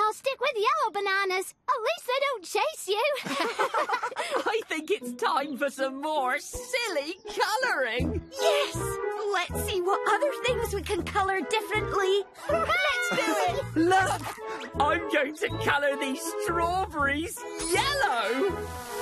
I'll stick with yellow bananas. At least they don't chase you. I think it's time for some more silly colouring. Yes! Let's see what other things we can colour differently. Let's do it! Look! I'm going to colour these strawberries yellow!